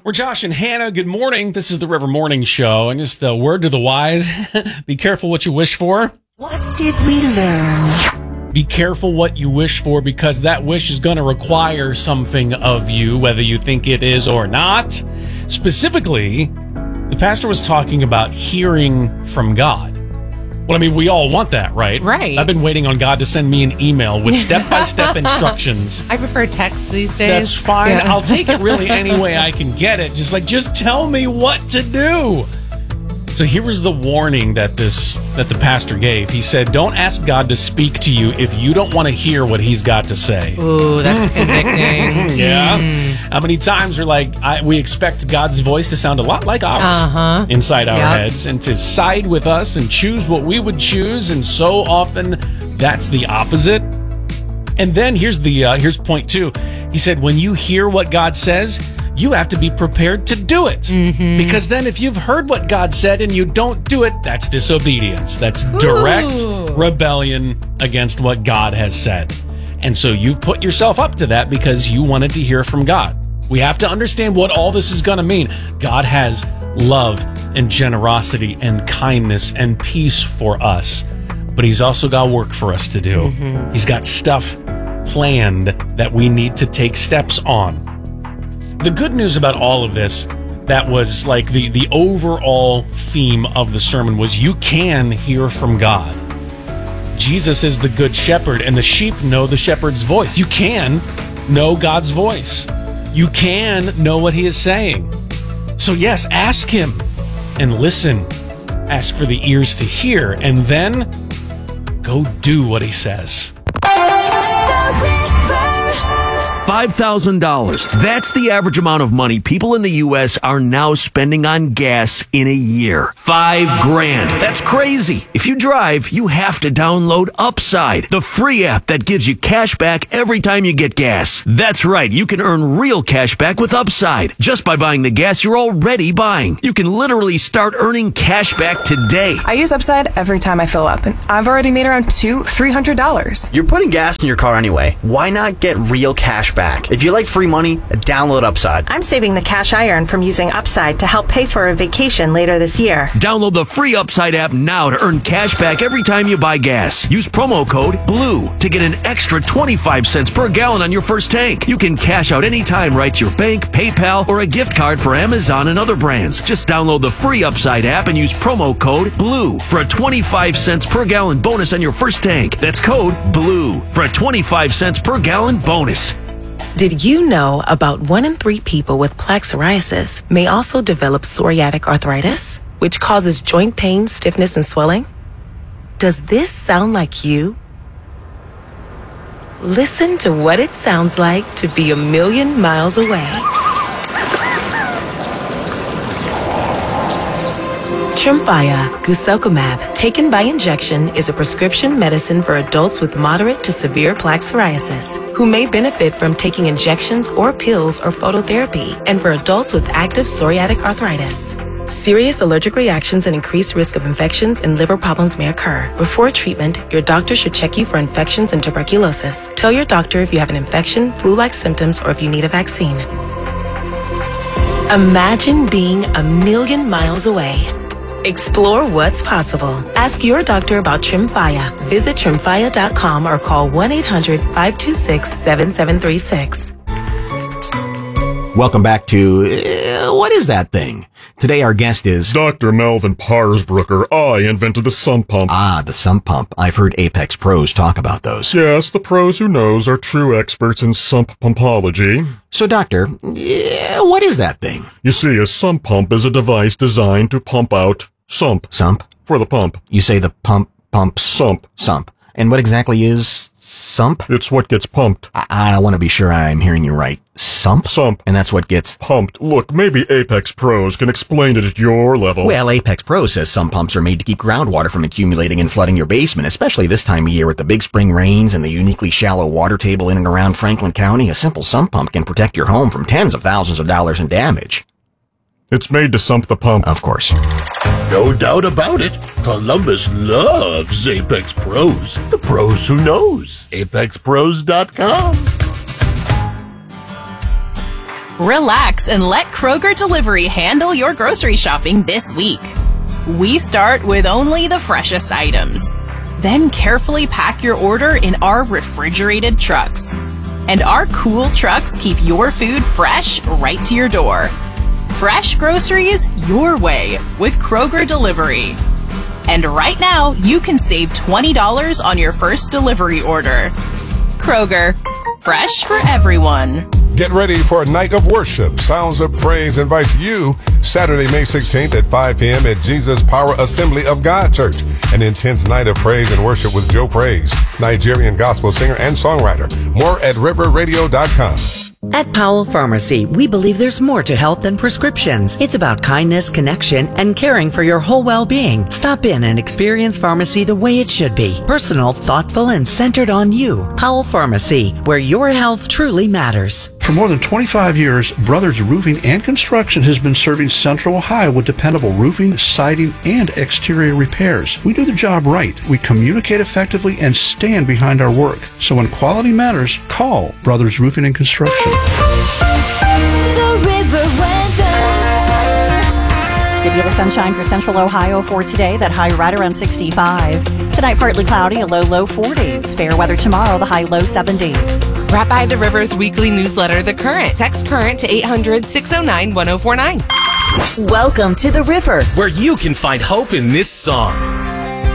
We're Josh and Hannah. Good morning. This is the River Morning Show. And just a word to the wise, be careful what you wish for. What did we learn? Be careful what you wish for, because that wish is going to require something of you, whether you think it is or not. Specifically, the pastor was talking about hearing from God. Well, I mean, we all want that, right? Right. I've been waiting on God to send me an email with step-by-step instructions. I prefer text these days. That's fine. Yeah. I'll take it really any way I can get it. Just tell me what to do. So here was the warning that the pastor gave. He said, don't ask God to speak to you if you don't want to hear what he's got to say. Ooh, that's convicting. Yeah. How many times we expect God's voice to sound a lot like ours inside our heads, and to side with us and choose what we would choose, and so often that's the opposite. And then here's point 2. He said, when you hear what God says, you have to be prepared to do it. Because then if you've heard what God said and you don't do it, that's disobedience. That's direct rebellion against what God has said. And so you've put yourself up to that because you wanted to hear from God. We have to understand what all this is going to mean. God has love and generosity and kindness and peace for us. But he's also got work for us to do. He's got stuff planned that we need to take steps on. The good news about all of this, that was like the overall theme of the sermon, was you can hear from God. Jesus is the good shepherd, and the sheep know the shepherd's voice. You can know God's voice. You can know what he is saying. So yes, ask him and listen. Ask for the ears to hear, and then go do what he says. $5,000. That's the average amount of money people in the U.S. are now spending on gas in a year. $5,000. That's crazy. If you drive, you have to download Upside, the free app that gives you cash back every time you get gas. That's right. You can earn real cash back with Upside just by buying the gas you're already buying. You can literally start earning cash back today. I use Upside every time I fill up, and I've already made around $300. You're putting gas in your car anyway. Why not get real cash back? If you like free money, download Upside. I'm saving the cash I earn from using Upside to help pay for a vacation later this year. Download the free Upside app now to earn cash back every time you buy gas. Use promo code BLUE to get an extra 25 cents per gallon on your first tank. You can cash out anytime right to your bank, PayPal, or a gift card for Amazon and other brands. Just download the free Upside app and use promo code BLUE for a 25 cents per gallon bonus on your first tank. That's code BLUE for a 25 cents per gallon bonus. Did you know about 1 in 3 people with plaque psoriasis may also develop psoriatic arthritis, which causes joint pain, stiffness, and swelling? Does this sound like you? Listen to what it sounds like to be a million miles away. Tremfya guselkumab, taken by injection, is a prescription medicine for adults with moderate to severe plaque psoriasis who may benefit from taking injections or pills or phototherapy, and for adults with active psoriatic arthritis. Serious allergic reactions and increased risk of infections and liver problems may occur. Before treatment, your doctor should check you for infections and tuberculosis. Tell your doctor if you have an infection, flu-like symptoms, or if you need a vaccine. Imagine being a million miles away. Explore what's possible. Ask your doctor about Tremfya. Visit Tremfya.com or call 1-800-526-7736. Welcome back to What Is That Thing? Today our guest is Dr. Melvin Parsbrucker. I invented the sump pump. Ah, the sump pump. I've heard Apex pros talk about those. Yes, the pros who knows are true experts in sump pumpology. So, doctor, what is that thing? You see, a sump pump is a device designed to pump out sump. Sump? For the pump. You say the pumps? Sump. Sump. And what exactly is sump? It's what gets pumped. I want to be sure I'm hearing you right. Sump? Sump. And that's what gets pumped. Look, maybe Apex Pros can explain it at your level. Well, Apex Pros says sump pumps are made to keep groundwater from accumulating and flooding your basement, especially this time of year with the big spring rains and the uniquely shallow water table in and around Franklin County. A simple sump pump can protect your home from tens of thousands of dollars in damage. It's made to sump the pump. Of course. No doubt about it. Columbus loves Apex Pros. The pros who knows. ApexPros.com. Relax and let Kroger Delivery handle your grocery shopping this week. We start with only the freshest items. Then carefully pack your order in our refrigerated trucks. And our cool trucks keep your food fresh right to your door. Fresh groceries your way with Kroger Delivery. And right now, you can save $20 on your first delivery order. Kroger, fresh for everyone. Get ready for a night of worship. Sounds of Praise invites you Saturday, May 16th at 5 p.m. at Jesus Power Assembly of God Church. An intense night of praise and worship with Joe Praise, Nigerian gospel singer and songwriter. More at riverradio.com. At Powell Pharmacy, we believe there's more to health than prescriptions. It's about kindness, connection, and caring for your whole well-being. Stop in and experience pharmacy the way it should be. Personal, thoughtful, and centered on you. Powell Pharmacy, where your health truly matters. For more than 25 years, Brothers Roofing and Construction has been serving Central Ohio with dependable roofing, siding, and exterior repairs. We do the job right. We communicate effectively and stand behind our work. So when quality matters, call Brothers Roofing and Construction. The River Weather. Good deal of sunshine for Central Ohio for today. That high right around 65. Tonight, partly cloudy, a low 40s. Fair weather tomorrow, the high low 70s. Brought by the River's weekly newsletter, The Current. Text Current to 800-609-1049. Welcome to The River, where you can find hope in this song.